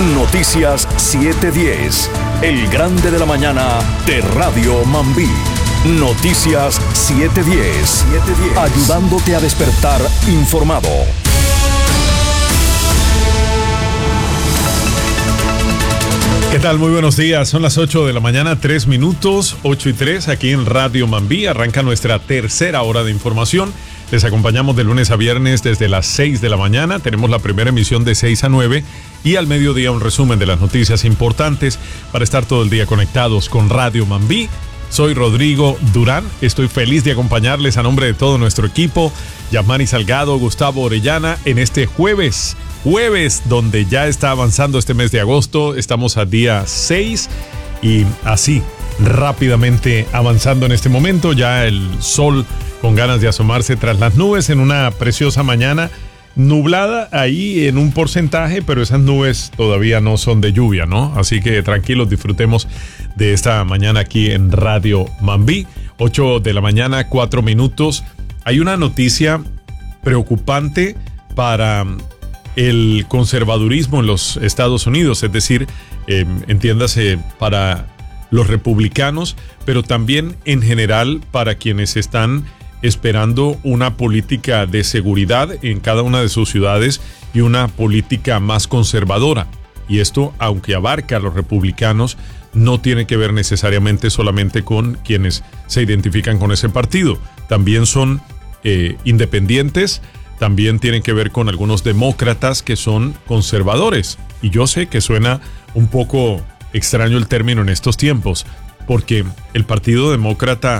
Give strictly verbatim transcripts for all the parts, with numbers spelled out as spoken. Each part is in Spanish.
Noticias siete diez, el grande de la mañana de Radio Mambí. Noticias siete diez, ayudándote a despertar informado. ¿Qué tal? Muy buenos días. Son las ocho de la mañana, tres minutos, ocho y tres, aquí en Radio Mambí. Arranca nuestra tercera hora de información. Les acompañamos de lunes a viernes desde las seis de la mañana. Tenemos la primera emisión de seis a nueve y al mediodía un resumen de las noticias importantes para estar todo el día conectados con Radio Mambí. Soy Rodrigo Durán, estoy feliz de acompañarles a nombre de todo nuestro equipo, Yasmani Salgado, Gustavo Orellana, en este jueves, jueves donde ya está avanzando este mes de agosto. Estamos a día seis y así, rápidamente avanzando en este momento, ya el sol con ganas de asomarse tras las nubes en una preciosa mañana nublada ahí en un porcentaje, pero esas nubes todavía no son de lluvia, ¿no? Así que tranquilos, disfrutemos de esta mañana aquí en Radio Mambí. ocho de la mañana, cuatro minutos. Hay una noticia preocupante para el conservadurismo en los Estados Unidos, es decir, eh, entiéndase, para los republicanos, pero también en general para quienes están esperando una política de seguridad en cada una de sus ciudades y una política más conservadora. Y esto, aunque abarca a los republicanos, no tiene que ver necesariamente solamente con quienes se identifican con ese partido. También son eh, independientes, también tienen que ver con algunos demócratas que son conservadores. Y yo sé que suena un poco extraño el término en estos tiempos, porque el Partido Demócrata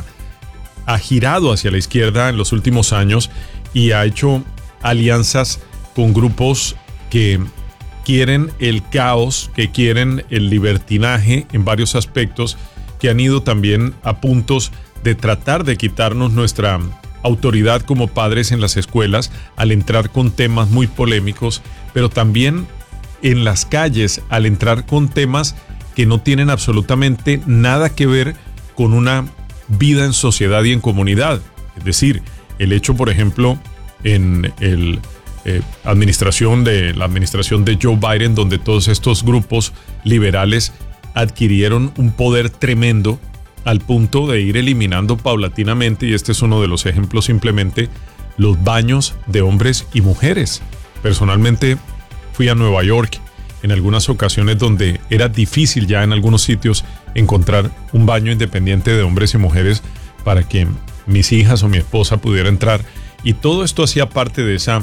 ha girado hacia la izquierda en los últimos años y ha hecho alianzas con grupos que quieren el caos, que quieren el libertinaje en varios aspectos, que han ido también a puntos de tratar de quitarnos nuestra autoridad como padres en las escuelas al entrar con temas muy polémicos, pero también en las calles al entrar con temas que no tienen absolutamente nada que ver con una vida en sociedad y en comunidad. Es decir, el hecho, por ejemplo, en el eh, administración de la administración de Joe Biden, donde todos estos grupos liberales adquirieron un poder tremendo al punto de ir eliminando paulatinamente, y este es uno de los ejemplos, simplemente los baños de hombres y mujeres. Personalmente fui a Nueva York en algunas ocasiones donde era difícil ya en algunos sitios encontrar un baño independiente de hombres y mujeres para que mis hijas o mi esposa pudiera entrar. Y todo esto hacía parte de esa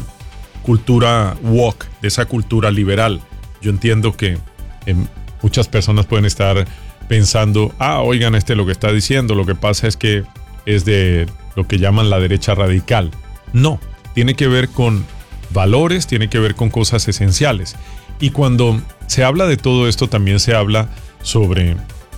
cultura woke, de esa cultura liberal. Yo entiendo que eh, muchas personas pueden estar pensando, ah, oigan, este lo que está diciendo, lo que pasa es que es de lo que llaman la derecha radical. No, tiene que ver con valores, tiene que ver con cosas esenciales. Y cuando se habla de todo esto, también se habla sobre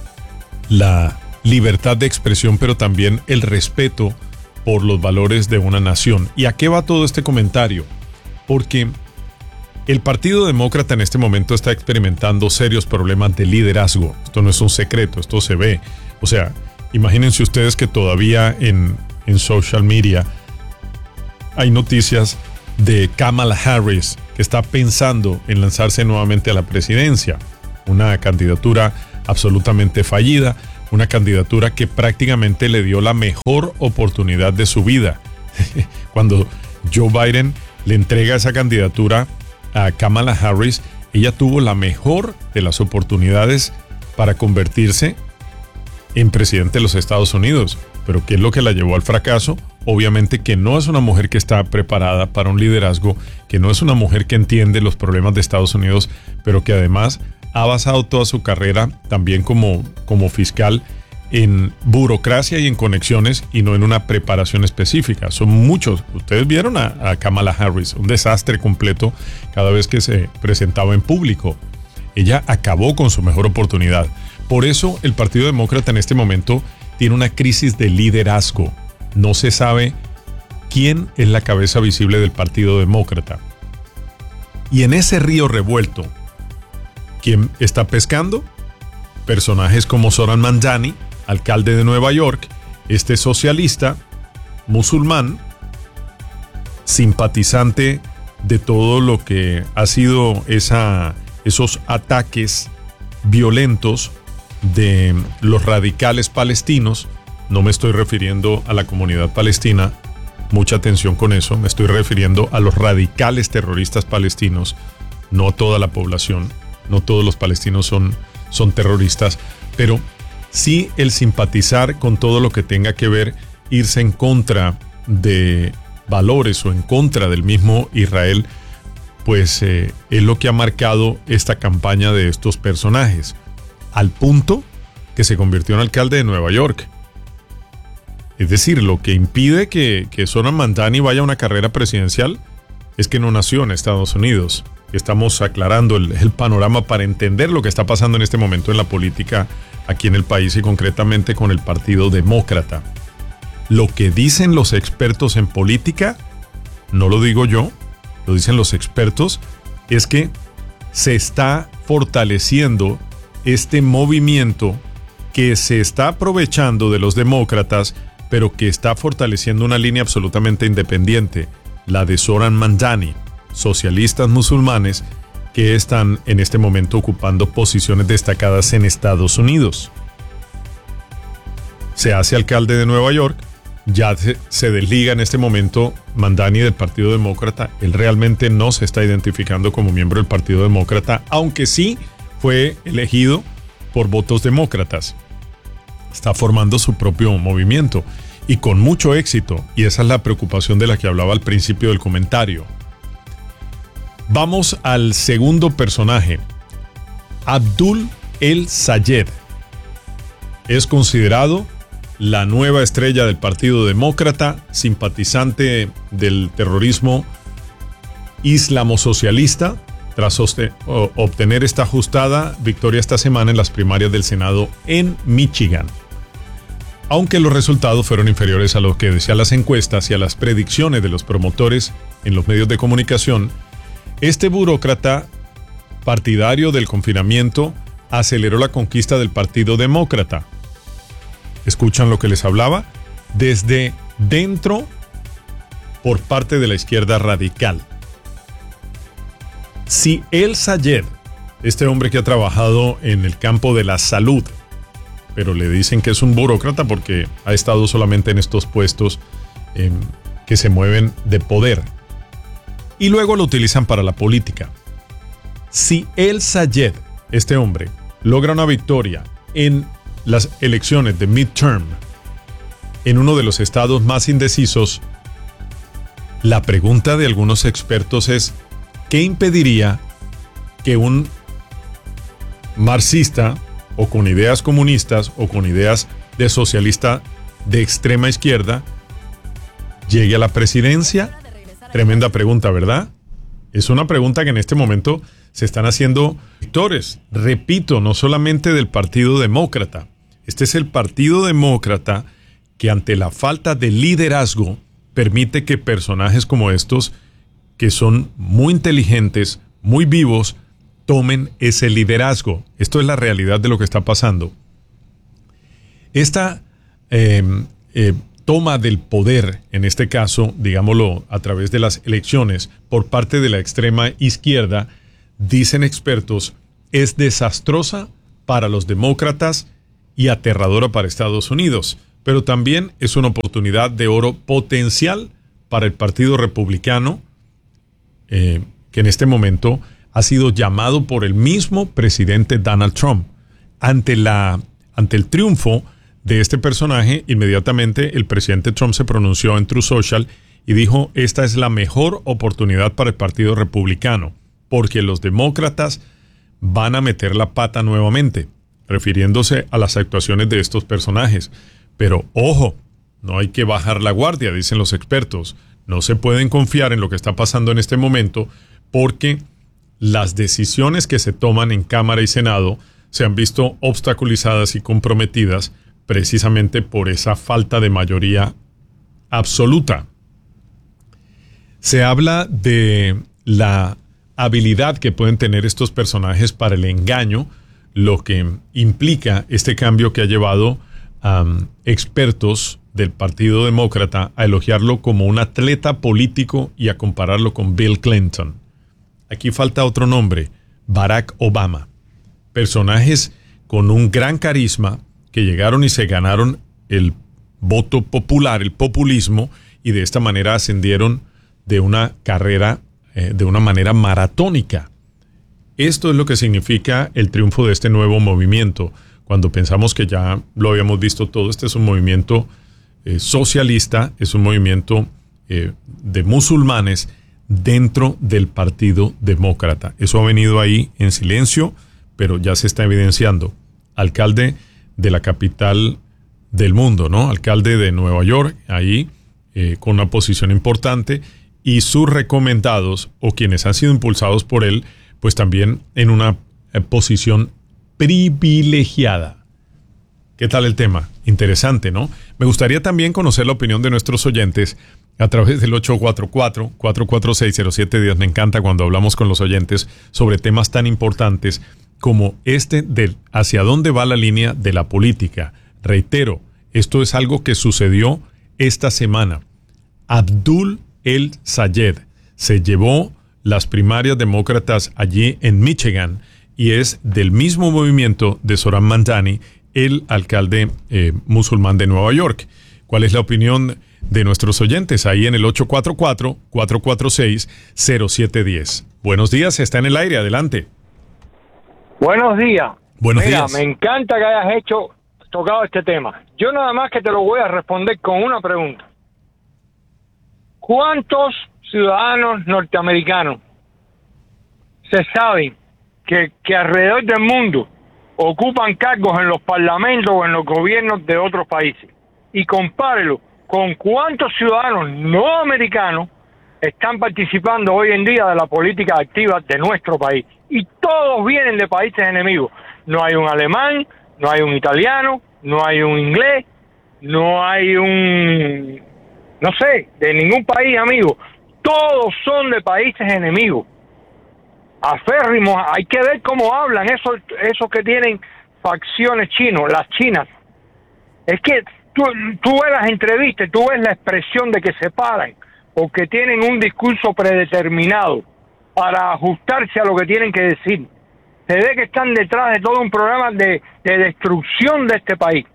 la libertad de expresión, pero también el respeto por los valores de una nación. ¿Y a qué va todo este comentario? Porque el Partido Demócrata en este momento está experimentando serios problemas de liderazgo. Esto no es un secreto, esto se ve. O sea, imagínense ustedes que todavía en, en social media hay noticias de Kamala Harris, que está pensando en lanzarse nuevamente a la presidencia. Una candidatura absolutamente fallida, una candidatura que prácticamente le dio la mejor oportunidad de su vida. Cuando Joe Biden le entrega esa candidatura a Kamala Harris, ella tuvo la mejor de las oportunidades para convertirse en presidente de los Estados Unidos. Pero ¿qué es lo que la llevó al fracaso? Obviamente que no es una mujer que está preparada para un liderazgo, que no es una mujer que entiende los problemas de Estados Unidos, pero que además ha basado toda su carrera también como, como fiscal en burocracia y en conexiones y no en una preparación específica. Son muchos. Ustedes vieron a, a Kamala Harris, un desastre completo cada vez que se presentaba en público. Ella acabó con su mejor oportunidad. Por eso el Partido Demócrata en este momento tiene una crisis de liderazgo. No se sabe quién es la cabeza visible del Partido Demócrata. Y en ese río revuelto, ¿quién está pescando? Personajes como Zohran Mamdani, alcalde de Nueva York, este socialista, musulmán, simpatizante de todo lo que ha sido esa esos ataques violentos de los radicales palestinos. No me estoy refiriendo a la comunidad palestina, mucha atención con eso, me estoy refiriendo a los radicales terroristas palestinos, no toda la población, no todos los palestinos son, son terroristas, pero sí el simpatizar con todo lo que tenga que ver, irse en contra de valores o en contra del mismo Israel, pues eh, es lo que ha marcado esta campaña de estos personajes, al punto que se convirtió en alcalde de Nueva York. Es decir, lo que impide que, que Zohran Mamdani vaya a una carrera presidencial es que no nació en Estados Unidos. Estamos aclarando el, el panorama para entender lo que está pasando en este momento en la política aquí en el país y concretamente con el Partido Demócrata. Lo que dicen los expertos en política, no lo digo yo, lo dicen los expertos, es que se está fortaleciendo este movimiento que se está aprovechando de los demócratas, pero que está fortaleciendo una línea absolutamente independiente, la de Zohran Mamdani, socialistas musulmanes que están en este momento ocupando posiciones destacadas en Estados Unidos. Se hace alcalde de Nueva York, ya se, se desliga en este momento Mamdani del Partido Demócrata. Él realmente no se está identificando como miembro del Partido Demócrata, aunque sí fue elegido por votos demócratas. Está formando su propio movimiento y con mucho éxito, y esa es la preocupación de la que hablaba al principio del comentario. Vamos al segundo personaje. Abdul El-Sayed es considerado la nueva estrella del Partido Demócrata, simpatizante del terrorismo islamosocialista, tras obtener esta ajustada victoria esta semana en las primarias del Senado en Michigan. Aunque los resultados fueron inferiores a lo que decían las encuestas y a las predicciones de los promotores en los medios de comunicación, este burócrata partidario del confinamiento aceleró la conquista del Partido Demócrata. ¿Escuchan lo que les hablaba? Desde dentro, por parte de la izquierda radical. Si El-Sayed, este hombre que ha trabajado en el campo de la salud, pero le dicen que es un burócrata porque ha estado solamente en estos puestos eh, que se mueven de poder, y luego lo utilizan para la política. Si El-Sayed, este hombre, logra una victoria en las elecciones de midterm en uno de los estados más indecisos, la pregunta de algunos expertos es: ¿qué impediría que un marxista o con ideas comunistas o con ideas de socialista de extrema izquierda llegue a la presidencia? Tremenda pregunta, ¿verdad? Es una pregunta que en este momento se están haciendo sectores, repito, no solamente del Partido Demócrata. Este es el Partido Demócrata que, ante la falta de liderazgo, permite que personajes como estos, que son muy inteligentes, muy vivos, tomen ese liderazgo. Esto es la realidad de lo que está pasando. Esta eh, eh, toma del poder, en este caso, digámoslo, a través de las elecciones, por parte de la extrema izquierda, dicen expertos, es desastrosa para los demócratas y aterradora para Estados Unidos, pero también es una oportunidad de oro potencial para el Partido Republicano, eh, que en este momento ha sido llamado por el mismo presidente Donald Trump. Ante la, ante el triunfo de este personaje, inmediatamente el presidente Trump se pronunció en Truth Social y dijo: esta es la mejor oportunidad para el Partido Republicano, porque los demócratas van a meter la pata nuevamente, refiriéndose a las actuaciones de estos personajes. Pero ojo, no hay que bajar la guardia, dicen los expertos. No se pueden confiar en lo que está pasando en este momento, porque las decisiones que se toman en Cámara y Senado se han visto obstaculizadas y comprometidas precisamente por esa falta de mayoría absoluta. Se habla de la habilidad que pueden tener estos personajes para el engaño, lo que implica este cambio que ha llevado a um, expertos del Partido Demócrata a elogiarlo como un atleta político y a compararlo con Bill Clinton. Aquí falta otro nombre: Barack Obama. Personajes con un gran carisma que llegaron y se ganaron el voto popular, el populismo, y de esta manera ascendieron de una carrera, eh, de una manera maratónica. Esto es lo que significa el triunfo de este nuevo movimiento. Cuando pensamos que ya lo habíamos visto todo, este es un movimiento eh, socialista, es un movimiento eh, de musulmanes dentro del Partido Demócrata. Eso ha venido ahí en silencio, pero ya se está evidenciando. Alcalde de la capital del mundo, ¿no? Alcalde de Nueva York, ahí eh, con una posición importante, y sus recomendados, o quienes han sido impulsados por él, pues también en una eh, posición privilegiada. ¿Qué tal el tema? Interesante, ¿no? Me gustaría también conocer la opinión de nuestros oyentes a través del ocho cuatro cuatro, cuatro cuatro seis, cero siete uno cero. Me encanta cuando hablamos con los oyentes sobre temas tan importantes como este de hacia dónde va la línea de la política. Reitero, esto es algo que sucedió esta semana. Abdul El Sayed se llevó las primarias demócratas allí en Michigan y es del mismo movimiento de Zohran Mamdani, el alcalde eh, musulmán de Nueva York. ¿Cuál es la opinión de nuestros oyentes? Ahí en el ocho cuatro cuatro, cuatro cuatro seis, cero siete uno cero. Buenos días, está en el aire, adelante. Buenos días. Buenos Mira, días. me encanta que hayas hecho, tocado este tema. Yo nada más que te lo voy a responder con una pregunta. ¿Cuántos ciudadanos norteamericanos se saben que, que alrededor del mundo ocupan cargos en los parlamentos o en los gobiernos de otros países? Y compárelo con cuántos ciudadanos no americanos están participando hoy en día de la política activa de nuestro país. Y todos vienen de países enemigos. No hay un alemán, no hay un italiano, no hay un inglés, no hay un, no sé, de ningún país amigo. Todos son de países enemigos. Aférrimos, hay que ver cómo hablan esos, esos que tienen facciones chinos, las chinas. Es que tú, tú ves las entrevistas, tú ves la expresión de que se paran, porque tienen un discurso predeterminado para ajustarse a lo que tienen que decir. Se ve que están detrás de todo un programa de, de destrucción de este país.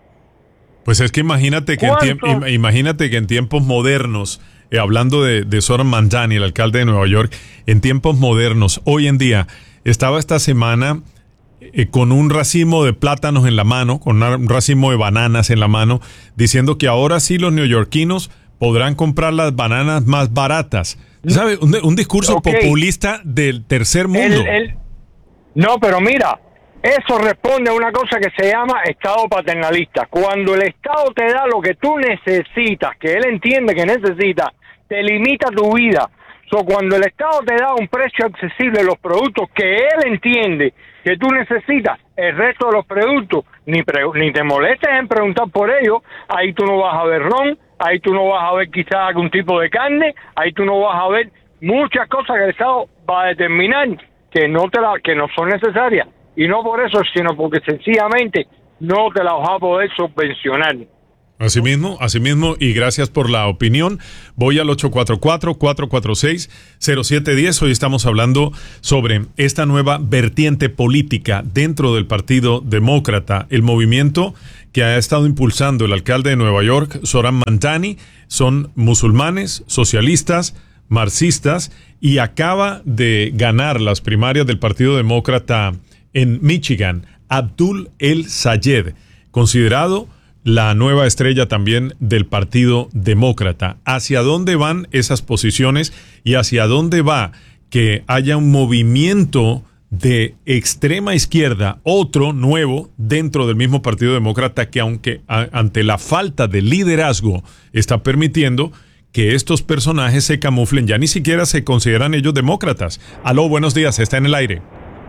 Pues es que imagínate que, en, tiemp- imagínate que en tiempos modernos, eh, hablando de, de Zohran Mamdani, el alcalde de Nueva York, en tiempos modernos, hoy en día, estaba esta semana eh, con un racimo de plátanos en la mano, con una, un racimo de bananas en la mano, diciendo que ahora sí los neoyorquinos podrán comprar las bananas más baratas. ¿Sabe? Un, un discurso okay. populista del tercer mundo. El, el, no, pero mira, eso responde a una cosa que se llama Estado paternalista. Cuando el Estado te da lo que tú necesitas, que él entiende que necesitas, te limita tu vida. So, cuando el Estado te da un precio accesible de los productos que él entiende que tú necesitas, el resto de los productos, ni, pre- ni te molestes en preguntar por ellos, ahí tú no vas a ver ron, ahí tú no vas a ver quizás algún tipo de carne, ahí tú no vas a ver muchas cosas que el Estado va a determinar que no te la, que no son necesarias. Y no por eso, sino porque sencillamente no te las va a poder subvencionar. Así mismo, así mismo, y gracias por la opinión. Voy al ocho cuatro cuatro, cuatro cuatro seis, cero siete uno cero. Hoy estamos hablando sobre esta nueva vertiente política dentro del Partido Demócrata, el movimiento que ha estado impulsando el alcalde de Nueva York, Zohran Mamdani. Son musulmanes, socialistas, marxistas, y acaba de ganar las primarias del Partido Demócrata en Michigan, Abdul El Sayed, considerado la nueva estrella también del Partido Demócrata. ¿Hacia dónde van esas posiciones y hacia dónde va que haya un movimiento de extrema izquierda, otro nuevo, dentro del mismo Partido Demócrata, que aunque a, ante la falta de liderazgo está permitiendo que estos personajes se camuflen, ya ni siquiera se consideran ellos demócratas? Aló, buenos días, está en el aire.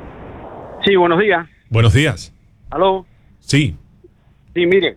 Sí, buenos días. Buenos días. Aló. Sí. Sí, mire,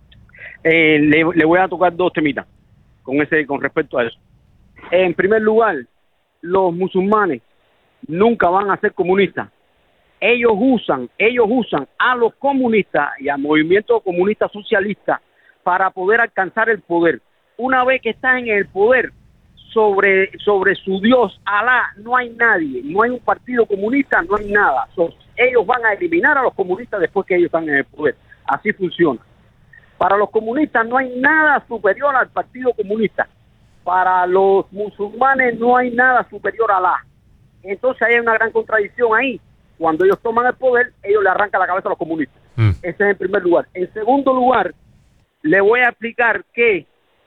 eh, le, le voy a tocar dos temitas con ese, con respecto a eso. En primer lugar, los musulmanes nunca van a ser comunistas. Ellos usan, ellos usan a los comunistas y al movimiento comunista socialista para poder alcanzar el poder. Una vez que están en el poder, sobre, sobre su Dios, Alá, no hay nadie, no hay un partido comunista, no hay nada. So, ellos van a eliminar a los comunistas después que ellos están en el poder. Así funciona. Para los comunistas no hay nada superior al Partido Comunista. Para los musulmanes no hay nada superior a Alá. Entonces hay una gran contradicción ahí. Cuando ellos toman el poder, ellos le arrancan la cabeza a los comunistas. Mm. Ese es en primer lugar. En segundo lugar, le voy a explicar que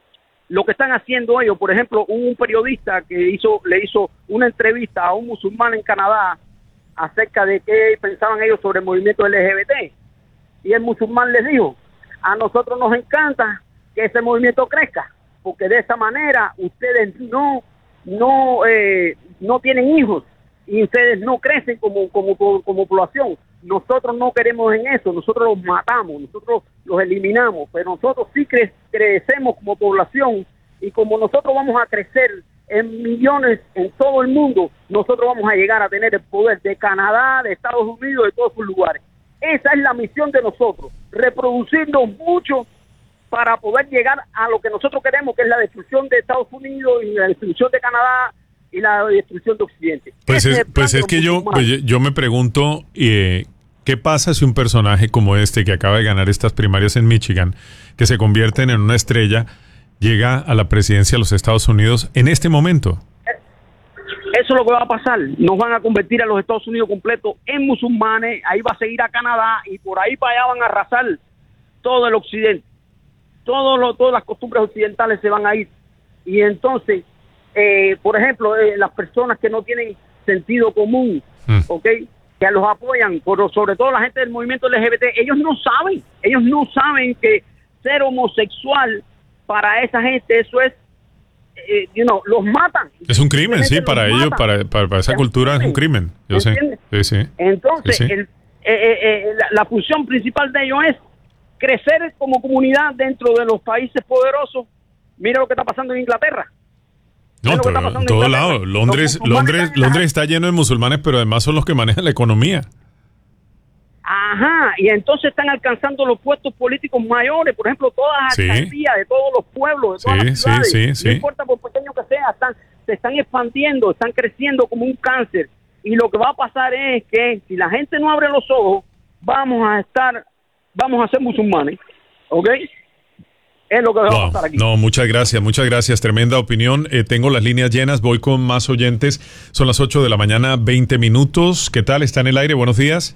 lo que están haciendo ellos, por ejemplo, un periodista que hizo le hizo una entrevista a un musulmán en Canadá acerca de qué pensaban ellos sobre el movimiento L G B T. Y el musulmán les dijo, a nosotros nos encanta que ese movimiento crezca, porque de esa manera ustedes no no eh, no tienen hijos y ustedes no crecen como, como, como población. Nosotros no queremos en eso, nosotros los matamos, nosotros los eliminamos, pero nosotros sí cre- crecemos como población, y como nosotros vamos a crecer en millones en todo el mundo, nosotros vamos a llegar a tener el poder de Canadá, de Estados Unidos, de todos sus lugares. Esa es la misión de nosotros, reproducirnos mucho para poder llegar a lo que nosotros queremos, que es la destrucción de Estados Unidos y la destrucción de Canadá y la destrucción de Occidente. Pues es, es pues es que yo, pues yo me pregunto, eh, ¿qué pasa si un personaje como este que acaba de ganar estas primarias en Michigan, que se convierten en una estrella, llega a la presidencia de los Estados Unidos en este momento? Eso es lo que va a pasar. Nos van a convertir a los Estados Unidos completos en musulmanes, ahí va a seguir a Canadá y por ahí para allá van a arrasar todo el occidente. Todo lo, todas las costumbres occidentales se van a ir. Y entonces, eh, por ejemplo, eh, las personas que no tienen sentido común, mm. ¿ok?, que los apoyan, por, sobre todo la gente del movimiento L G B T, ellos no saben, ellos no saben que ser homosexual para esa gente, eso es, eh, you know, los matan. Es un crimen, sí, para ellos, para, para, para esa es cultura es un crimen, yo sé. Sí, sí. Entonces, sí, sí. El, eh, eh, la, la función principal de ellos es crecer como comunidad dentro de los países poderosos. Mira lo que está pasando en Inglaterra. No, todo, en todo lado. Londres, Londres, Londres está lleno de musulmanes, pero además son los que manejan la economía. Ajá, y entonces están alcanzando los puestos políticos mayores, por ejemplo, todas las sí. alcaldías de todos los pueblos, de todas sí, las ciudades, sí, sí, no sí. importa por pequeño que sea, están, se están expandiendo, están creciendo como un cáncer. Y lo que va a pasar es que si la gente no abre los ojos, vamos a estar, vamos a ser musulmanes, ¿ok? Es lo que va no, a pasar aquí. No, muchas gracias, muchas gracias. Tremenda opinión. Eh, tengo las líneas llenas, voy con más oyentes. Son las ocho de la mañana, veinte minutos. ¿Qué tal? ¿Está en el aire? Buenos días.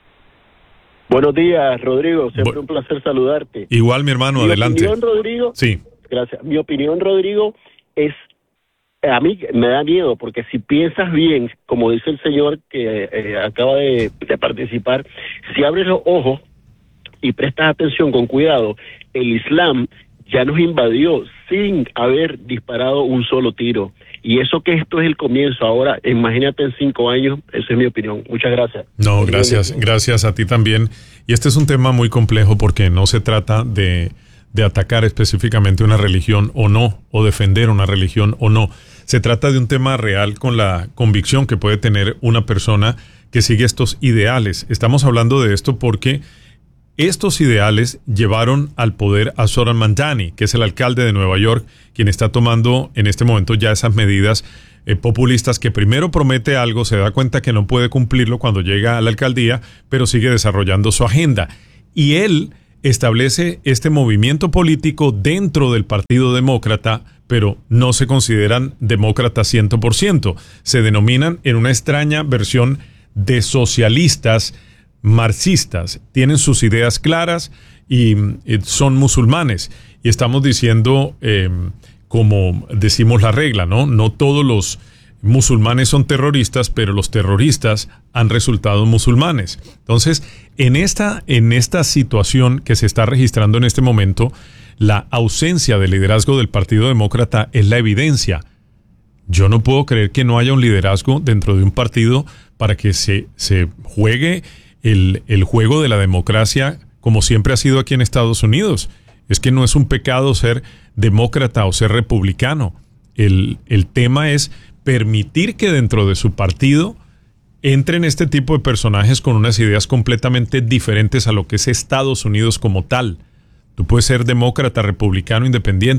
Buenos días, Rodrigo. Siempre Bu- un placer saludarte. Igual, mi hermano, mi adelante. Mi opinión, Rodrigo. Sí. Gracias. Mi opinión, Rodrigo, es, a mí me da miedo, porque si piensas bien, como dice el señor que eh, acaba de, de participar, si abres los ojos y prestas atención con cuidado, el Islam ya nos invadió sin haber disparado un solo tiro. Y eso que esto es el comienzo. Ahora, imagínate en cinco años, esa es mi opinión. Muchas gracias. No, gracias, gracias a ti también. Y este es un tema muy complejo porque no se trata de, de atacar específicamente una religión o no, o defender una religión o no. Se trata de un tema real con la convicción que puede tener una persona que sigue estos ideales. Estamos hablando de esto porque estos ideales llevaron al poder a Zohran Mamdani, que es el alcalde de Nueva York, quien está tomando en este momento ya esas medidas eh, populistas, que primero promete algo, se da cuenta que no puede cumplirlo cuando llega a la alcaldía, pero sigue desarrollando su agenda. Y él establece este movimiento político dentro del Partido Demócrata, pero no se consideran demócratas cien por ciento. Se denominan en una extraña versión de socialistas marxistas, tienen sus ideas claras y eh, son musulmanes. Y estamos diciendo, eh, como decimos la regla, ¿no? No todos los musulmanes son terroristas, pero los terroristas han resultado musulmanes. Entonces, en esta, en esta situación que se está registrando en este momento, la ausencia de liderazgo del Partido Demócrata es la evidencia. Yo no puedo creer que no haya un liderazgo dentro de un partido para que se, se juegue el, el juego de la democracia como siempre ha sido aquí en Estados Unidos. Es que no es un pecado ser demócrata o ser republicano. El, el tema es permitir que dentro de su partido entren este tipo de personajes con unas ideas completamente diferentes a lo que es Estados Unidos como tal. Tú puedes ser demócrata, republicano, independiente,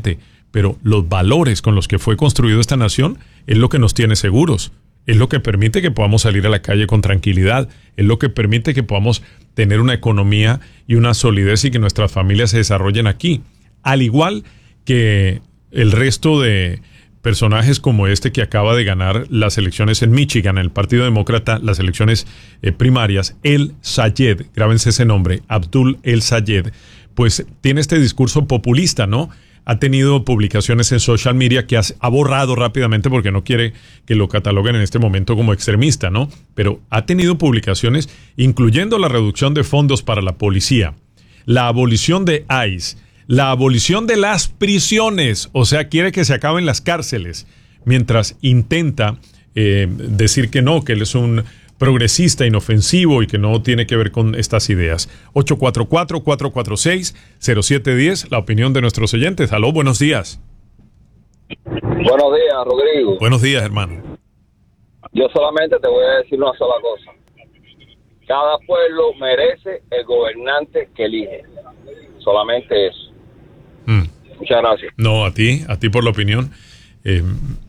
pero los valores con los que fue construida esta nación es lo que nos tiene seguros, es lo que permite que podamos salir a la calle con tranquilidad, es lo que permite que podamos tener una economía y una solidez y que nuestras familias se desarrollen aquí. Al igual que el resto de personajes como este que acaba de ganar las elecciones en Michigan, el Partido Demócrata, las elecciones eh, primarias, El Sayed, grábense ese nombre, Abdul El Sayed, pues tiene este discurso populista, ¿no? Ha tenido publicaciones en social media que ha, ha borrado rápidamente porque no quiere que lo cataloguen en este momento como extremista, ¿no? Pero ha tenido publicaciones incluyendo la reducción de fondos para la policía, la abolición de ICE, la abolición de las prisiones, o sea, quiere que se acaben las cárceles, mientras intenta eh, decir que no, que él es un progresista, inofensivo y que no tiene que ver con estas ideas. ocho cuatro cuatro, cuatro cuatro seis, cero siete uno cero, la opinión de nuestros oyentes. Aló, buenos días. Buenos días, Rodrigo. Buenos días, hermano. Yo solamente te voy a decir una sola cosa. Cada pueblo merece el gobernante que elige. Solamente eso. Mm. Muchas gracias. No, a ti, a ti por la opinión. Eh,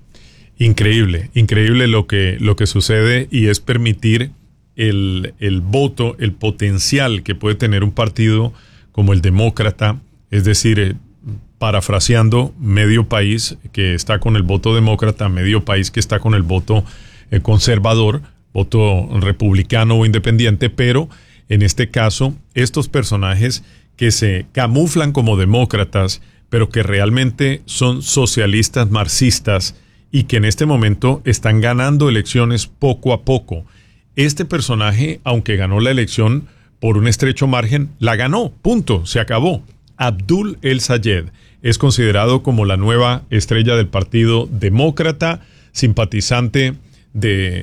increíble, increíble lo que, lo que sucede y es permitir el, el voto, el potencial que puede tener un partido como el Demócrata, es decir, eh, parafraseando, medio país que está con el voto demócrata, medio país que está con el voto eh, conservador, voto republicano o independiente, pero en este caso, estos personajes que se camuflan como demócratas, pero que realmente son socialistas marxistas y que en este momento están ganando elecciones poco a poco. Este personaje, aunque ganó la elección por un estrecho margen, la ganó, punto, se acabó. Abdul El Sayed es considerado como la nueva estrella del Partido Demócrata, simpatizante de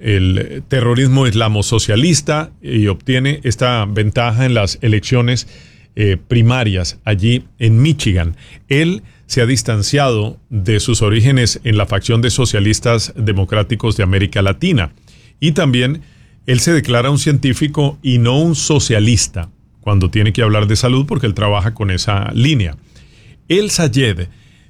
el terrorismo islamosocialista y obtiene esta ventaja en las elecciones eh, primarias allí en Michigan. Él se ha distanciado de sus orígenes en la facción de socialistas democráticos de América Latina y también él se declara un científico y no un socialista cuando tiene que hablar de salud porque él trabaja con esa línea. El Sayed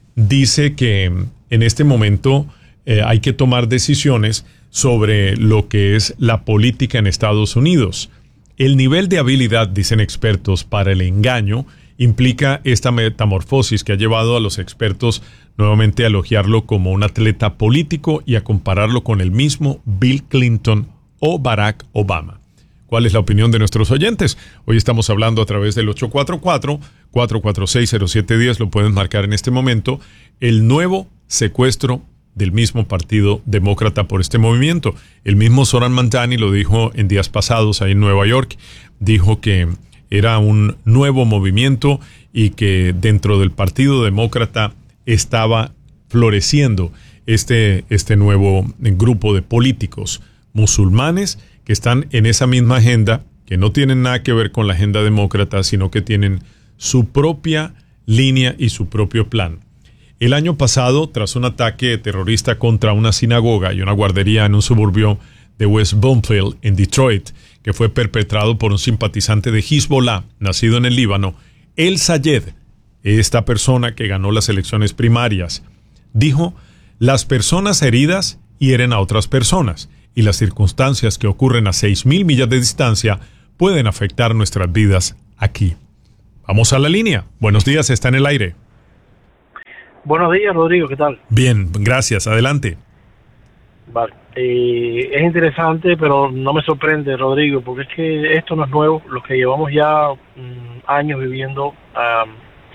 dice que en este momento eh, hay que tomar decisiones sobre lo que es la política en Estados Unidos. El nivel de habilidad, dicen expertos, para el engaño implica esta metamorfosis que ha llevado a los expertos nuevamente a elogiarlo como un atleta político y a compararlo con el mismo Bill Clinton o Barack Obama. ¿Cuál es la opinión de nuestros oyentes? Hoy estamos hablando a través del ocho cuatro cuatro, cuatro cuatro seis, cero siete uno cero, lo pueden marcar en este momento, el nuevo secuestro del mismo Partido Demócrata por este movimiento. El mismo Zoran Mandani lo dijo en días pasados ahí en Nueva York, dijo que era un nuevo movimiento y que dentro del Partido Demócrata estaba floreciendo este, este nuevo grupo de políticos musulmanes que están en esa misma agenda, que no tienen nada que ver con la agenda demócrata, sino que tienen su propia línea y su propio plan. El año pasado, tras un ataque terrorista contra una sinagoga y una guardería en un suburbio de West Bloomfield, en Detroit, que fue perpetrado por un simpatizante de Hezbollah, nacido en el Líbano, El Sayed, esta persona que ganó las elecciones primarias, dijo: las personas heridas hieren a otras personas y las circunstancias que ocurren a seis mil millas de distancia pueden afectar nuestras vidas aquí. Vamos a la línea. Buenos días, está en el aire. Buenos días, Rodrigo, ¿qué tal? Bien, gracias, adelante. Vale, eh, es interesante, pero no me sorprende, Rodrigo, porque es que esto no es nuevo. Los que llevamos ya um, años viviendo um,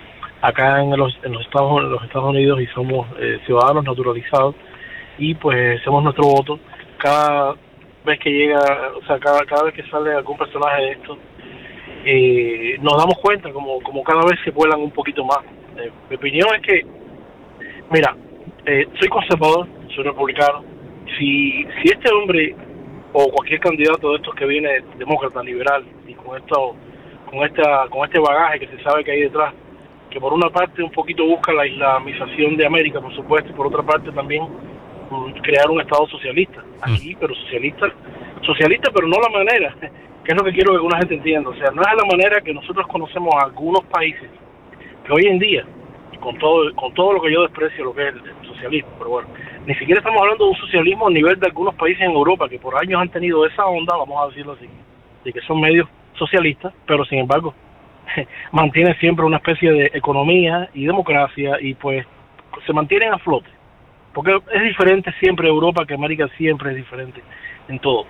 acá en los, en los Estados, en los Estados Unidos y somos eh, ciudadanos naturalizados y pues hacemos nuestro voto. Cada vez que llega, o sea, cada, cada vez que sale algún personaje de esto, eh, nos damos cuenta como, como cada vez se vuelan un poquito más. Eh, mi opinión es que, mira, eh, soy conservador, soy republicano. Si, si este hombre o cualquier candidato de estos que viene demócrata, liberal y con esto, con esta, con este bagaje que se sabe que hay detrás, que por una parte un poquito busca la islamización de América, por supuesto, y por otra parte también um, crear un estado socialista aquí, pero socialista, socialista, pero no la manera, que es lo que quiero que alguna gente entienda. O sea, no es la manera que nosotros conocemos a algunos países que hoy en día con todo con todo lo que yo desprecio lo que es el, el socialismo, pero bueno, ni siquiera estamos hablando de un socialismo a nivel de algunos países en Europa que por años han tenido esa onda, vamos a decirlo así, de que son medios socialistas, pero sin embargo mantienen siempre una especie de economía y democracia y pues se mantienen a flote, porque es diferente siempre Europa que América, siempre es diferente en todo.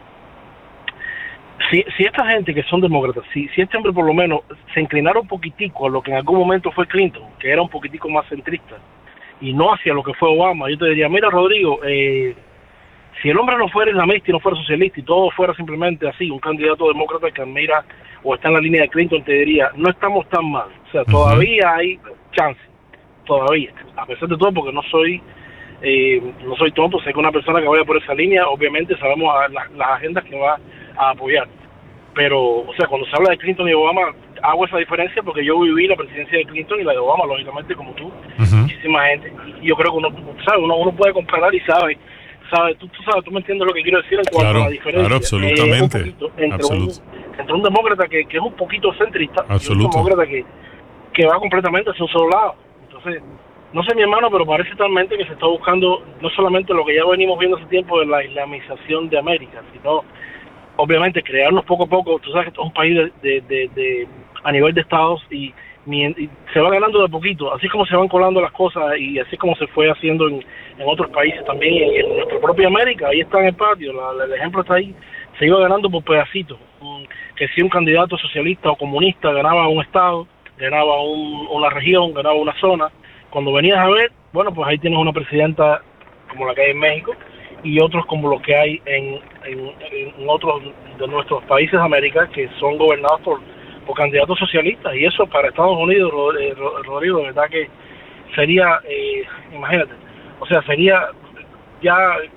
Si, si esta gente que son demócratas, si, si este hombre por lo menos se inclinara un poquitico a lo que en algún momento fue Clinton, que era un poquitico más centrista, y no hacia lo que fue Obama, yo te diría, mira Rodrigo, eh, si el hombre no fuera islamista y no fuera socialista y todo fuera simplemente así, un candidato demócrata que mira o está en la línea de Clinton, te diría, no estamos tan mal, o sea, todavía uh-huh. hay chance, todavía, a pesar de todo, porque no soy eh, no soy tonto, sé que una persona que vaya por esa línea, obviamente sabemos a la, las agendas que va a apoyar, pero, o sea, cuando se habla de Clinton y Obama, hago esa diferencia porque yo viví la presidencia de Clinton y la de Obama, lógicamente, como tú, uh-huh. muchísima gente, y yo creo que uno, ¿sabes? Uno, uno puede comparar y sabe, sabe, tú, tú sabes, tú me entiendes lo que quiero decir en cuanto claro, a la diferencia. Claro, absolutamente. Eh, un poquito, entre, Absolut. un, entre un demócrata que, que es un poquito centrista Absoluto. y un demócrata que, que va completamente hacia un solo lado. Entonces, no sé, mi hermano, pero parece totalmente que se está buscando no solamente lo que ya venimos viendo hace tiempo de la islamización de América, sino obviamente crearnos poco a poco. Tú sabes que esto es un país de, de, de, de a nivel de estados y, y se va ganando de poquito, así como se van colando las cosas y así como se fue haciendo en, en otros países también, y en, en nuestra propia América, ahí está en el patio, la, la, el ejemplo está ahí, se iba ganando por pedacitos, um, que si un candidato socialista o comunista ganaba un estado, ganaba un, una región, ganaba una zona, cuando venías a ver, bueno, pues ahí tienes una presidenta como la que hay en México y otros como los que hay en, en, en otros de nuestros países de América que son gobernados por, por candidatos socialistas, y eso para Estados Unidos, Rodrigo, de verdad que sería, eh, imagínate, o sea, sería ya,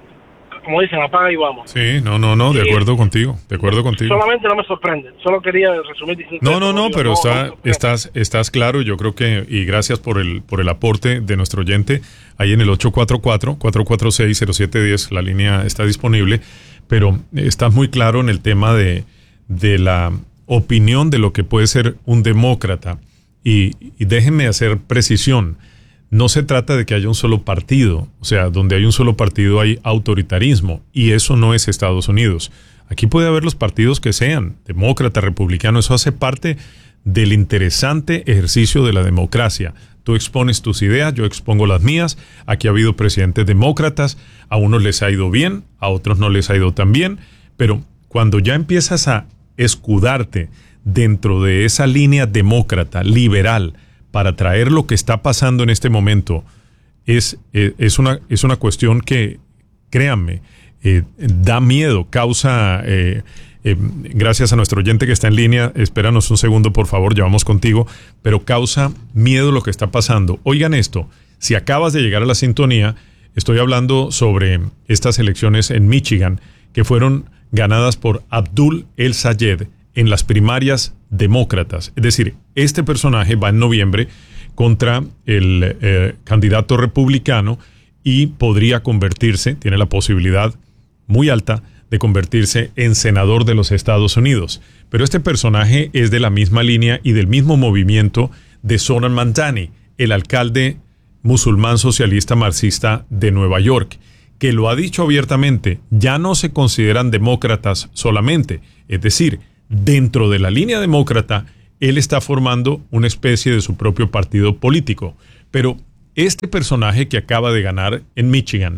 como dicen, apaga y vamos. Sí, no, no, no, de acuerdo contigo, de acuerdo contigo. Solamente no me sorprende, solo quería resumir diciendo... No, no, no, pero está, estás, estás claro, yo creo que, y gracias por el, por el aporte de nuestro oyente, ahí en el ocho cuatro cuatro, cuatro cuatro seis, cero siete uno cero, la línea está disponible, pero estás muy claro en el tema de, de la opinión de lo que puede ser un demócrata, y, y déjenme hacer precisión. No se trata de que haya un solo partido, o sea, donde hay un solo partido hay autoritarismo, y eso no es Estados Unidos. Aquí puede haber los partidos que sean, demócrata, republicano, eso hace parte del interesante ejercicio de la democracia. Tú expones tus ideas, yo expongo las mías. Aquí ha habido presidentes demócratas, a unos les ha ido bien, a otros no les ha ido tan bien, pero cuando ya empiezas a escudarte dentro de esa línea demócrata, liberal, para traer lo que está pasando en este momento, es, eh, es, una, es una cuestión que, créanme, eh, da miedo, causa... Eh, eh, gracias a nuestro oyente que está en línea, espéranos un segundo, por favor, ya vamos contigo, pero causa miedo lo que está pasando. Oigan esto, si acabas de llegar a la sintonía, estoy hablando sobre estas elecciones en Michigan, que fueron ganadas por Abdul El-Sayed en las primarias demócratas. Es decir, este personaje va en noviembre contra el eh, candidato republicano y podría convertirse, tiene la posibilidad muy alta de convertirse en senador de los Estados Unidos. Pero este personaje es de la misma línea y del mismo movimiento de Zohran Mamdani, el alcalde musulmán socialista marxista de Nueva York, que lo ha dicho abiertamente, ya no se consideran demócratas solamente, es decir, dentro de la línea demócrata, él está formando una especie de su propio partido político. Pero este personaje que acaba de ganar en Michigan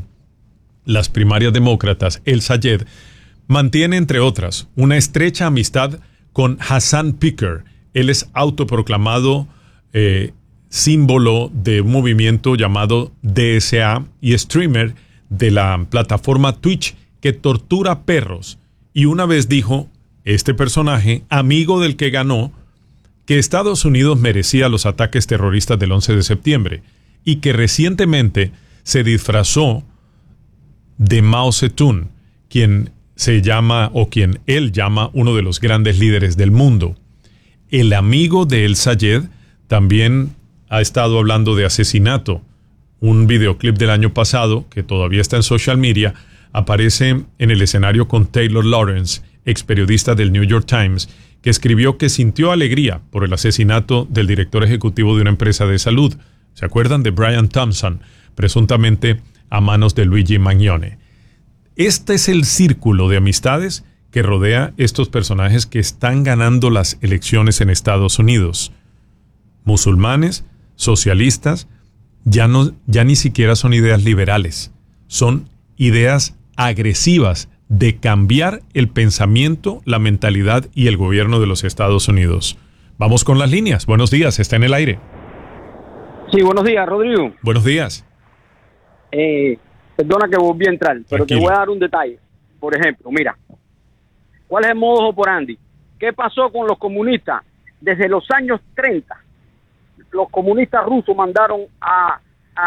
las primarias demócratas, El-Sayed, mantiene, entre otras, una estrecha amistad con Hassan Piker. Él es autoproclamado eh, símbolo de un movimiento llamado D S A y streamer de la plataforma Twitch que tortura perros. Y una vez dijo este personaje, amigo del que ganó, que Estados Unidos merecía los ataques terroristas del once de septiembre y que recientemente se disfrazó de Mao Zedong, quien se llama, o quien él llama, uno de los grandes líderes del mundo. El amigo de El-Sayed también ha estado hablando de asesinato. Un videoclip del año pasado, que todavía está en social media, aparece en el escenario con Taylor Lawrence, ex periodista del New York Times, que escribió que sintió alegría por el asesinato del director ejecutivo de una empresa de salud, ¿Se acuerdan de Brian Thompson? Presuntamente a manos de Luigi Mangione. Este es el círculo de amistades que rodea estos personajes que están ganando las elecciones en Estados Unidos. Musulmanes, socialistas, ya, no, ya ni siquiera son ideas liberales, son ideas agresivas de cambiar el pensamiento, la mentalidad y el gobierno de los Estados Unidos. Vamos con las líneas. Buenos días, está en el aire. Sí, buenos días, Rodrigo. Buenos días. Eh, perdona que volví a entrar, pero Tranquilo. te voy a dar un detalle. Por ejemplo, mira, ¿cuál es el modus operandi? ¿Qué pasó con los comunistas? Desde los años treinta, los comunistas rusos mandaron a,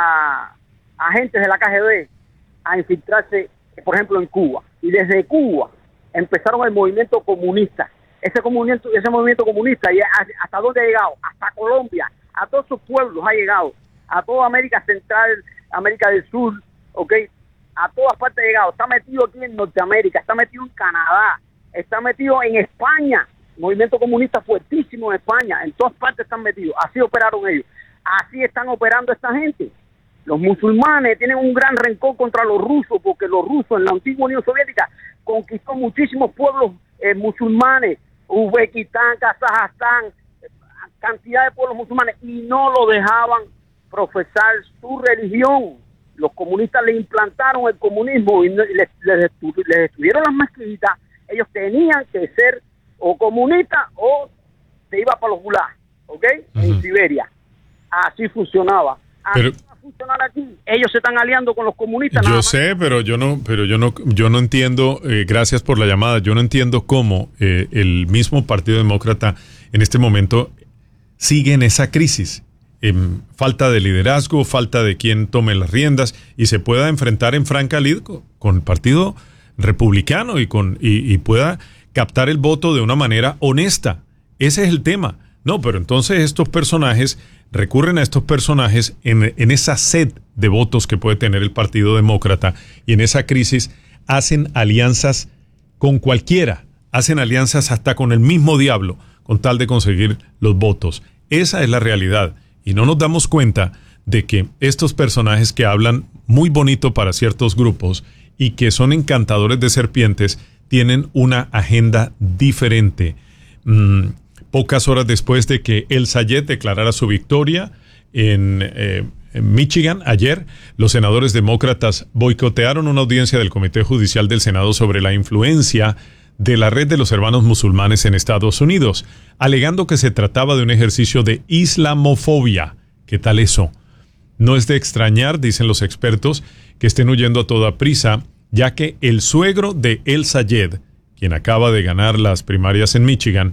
a, a agentes de la K G B a infiltrarse, por ejemplo, en Cuba. Y desde Cuba empezaron el movimiento comunista. Ese movimiento, ese movimiento comunista, y ¿hasta dónde ha llegado? Hasta Colombia, a todos esos pueblos ha llegado, a toda América Central, América del Sur, ¿ok? A todas partes ha llegado. Está metido aquí en Norteamérica, está metido en Canadá, está metido en España. Movimiento comunista fuertísimo en España, en todas partes están metidos. Así operaron ellos. Así están operando esta gente. Los musulmanes tienen un gran rencor contra los rusos, porque los rusos en la antigua Unión Soviética conquistó muchísimos pueblos eh, musulmanes, Uzbekistán, Kazajstán, cantidad de pueblos musulmanes, y no lo dejaban profesar su religión. Los comunistas le implantaron el comunismo y les, les, les destruyeron las mezquitas. Ellos tenían que ser o comunistas o se iba para los gulags, ¿ok? Uh-huh. En Siberia. Así funcionaba. Así Pero, va a funcionar aquí. Ellos se están aliando con los comunistas. Yo nada sé, pero yo no, pero yo no, yo no entiendo. Eh, gracias por la llamada. Yo no entiendo cómo eh, el mismo Partido Demócrata en este momento sigue en esa crisis. Eh, falta de liderazgo, falta de quien tome las riendas y se pueda enfrentar en franca lid con, con el Partido Republicano y con y, y pueda captar el voto de una manera honesta. Ese es el tema. No, pero entonces estos personajes recurren a estos personajes en, en esa sed de votos que puede tener el Partido Demócrata y en esa crisis hacen alianzas con cualquiera, hacen alianzas hasta con el mismo diablo con tal de conseguir los votos. Esa es la realidad y no nos damos cuenta de que estos personajes que hablan muy bonito para ciertos grupos y que son encantadores de serpientes tienen una agenda diferente. Mm, pocas horas después de que El Sayed declarara su victoria en, eh, en Michigan, ayer, los senadores demócratas boicotearon una audiencia del Comité Judicial del Senado sobre la influencia de la red de los hermanos musulmanes en Estados Unidos, alegando que se trataba de un ejercicio de islamofobia. ¿Qué tal eso? No es de extrañar, dicen los expertos, que estén huyendo a toda prisa, ya que el suegro de El Sayed, quien acaba de ganar las primarias en Michigan,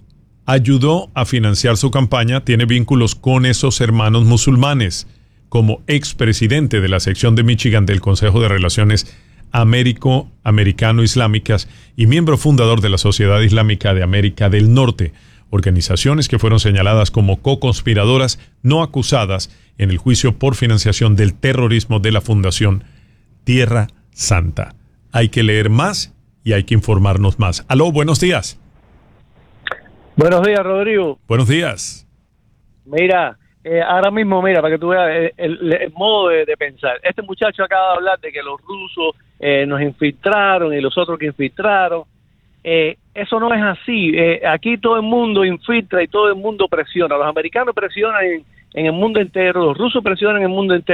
ayudó a financiar su campaña, tiene vínculos con esos hermanos musulmanes, como expresidente de la sección de Michigan del Consejo de Relaciones Américo, Americano-Islámicas y miembro fundador de la Sociedad Islámica de América del Norte, organizaciones que fueron señaladas como co-conspiradoras no acusadas en el juicio por financiación del terrorismo de la Fundación Tierra Santa. Hay que leer más y hay que informarnos más. Aló, buenos días. Buenos días, Rodrigo. Buenos días. Mira, eh, ahora mismo, mira, para que tú veas el, el, el modo de, de pensar. Este muchacho acaba de hablar de que los rusos eh, nos infiltraron y los otros que infiltraron. Eh, eso no es así. Eh, aquí todo el mundo infiltra y todo el mundo presiona. Los americanos presionan en, en el mundo entero, los rusos presionan en el mundo entero.